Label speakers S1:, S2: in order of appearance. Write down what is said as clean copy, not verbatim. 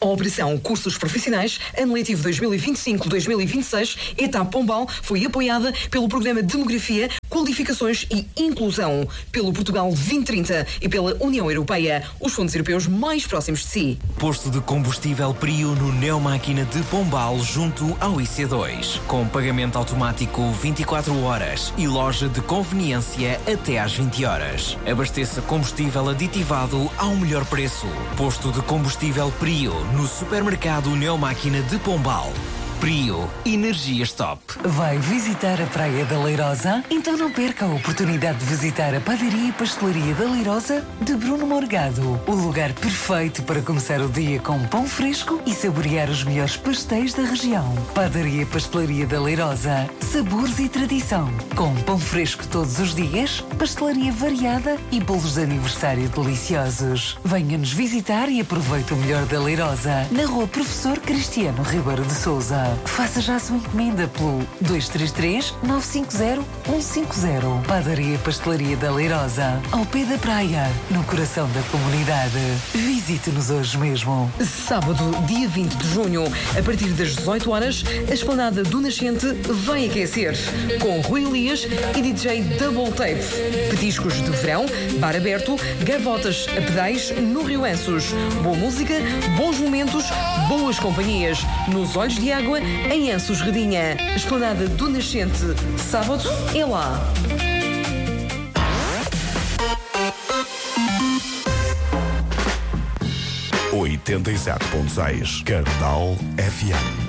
S1: Operação Cursos Profissionais, ano letivo 2025-2026, etapa Pombal, foi apoiada pelo Programa Demografia, Qualificações e Inclusão, pelo Portugal 2030 e pela União Europeia, os fundos europeus mais próximos de si.
S2: Posto de combustível Prio no Neomáquina de Pombal, junto ao IC2, com pagamento automático 24 horas e loja de conveniência até às 20 horas. Abasteça combustível aditivado ao melhor preço. Posto de combustível Prio no supermercado Neomáquina de Pombal. Prio, energias top.
S3: Vai visitar a Praia da Leirosa? Então não perca a oportunidade de visitar a Padaria e Pastelaria da Leirosa de Bruno Morgado. O lugar perfeito para começar o dia com pão fresco e saborear os melhores pastéis da região. Padaria e Pastelaria da Leirosa. Sabores e tradição. Com pão fresco todos os dias, pastelaria variada e bolos de aniversário deliciosos. Venha-nos visitar e aproveite o melhor da Leirosa. Na Rua Professor Cristiano Ribeiro de Sousa. Faça já a sua encomenda pelo 233-950-150. Padaria e Pastelaria da Leirosa, ao pé da praia, no coração da comunidade. Visite-nos hoje mesmo.
S1: Sábado, dia 20 de junho, a partir das 18 horas, a Esplanada do Nascente vai aquecer, com Rui Elias e DJ Double Tape. Petiscos de verão, bar aberto, gavotas a pedais no Rio Anços. Boa música, bons momentos, boas companhias. Nos Olhos de Água, em Anços Redinha. Esplanada do Nascente. Sábado é lá.
S4: 87.6 Cardal FM.